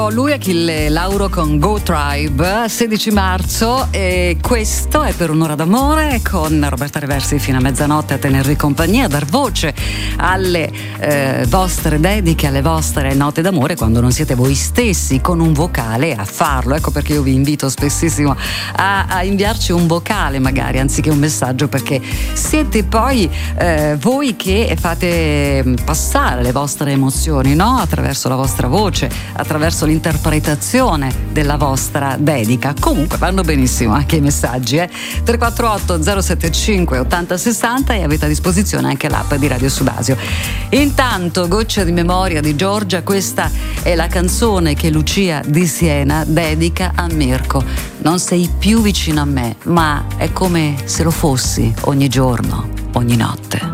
Lauro, lui è Achille Lauro con Go Tribe, 16 marzo, e questo è Per un'ora d'amore con Roberta Reversi fino a mezzanotte a tenervi compagnia, a dar voce alle vostre dediche, alle vostre note d'amore quando non siete voi stessi, con un vocale a farlo. Ecco perché io vi invito spessissimo a inviarci un vocale magari anziché un messaggio, perché siete poi voi che fate passare le vostre emozioni, no? Attraverso la vostra voce, attraverso l'interpretazione della vostra dedica. Comunque vanno benissimo anche i messaggi, 348 075 8060, e avete a disposizione anche l'app di Radio Subasio. Intanto, Goccia di memoria di Giorgia, questa è la canzone che Lucia di Siena dedica a Mirko. Non sei più vicino a me, ma è come se lo fossi ogni giorno, ogni notte.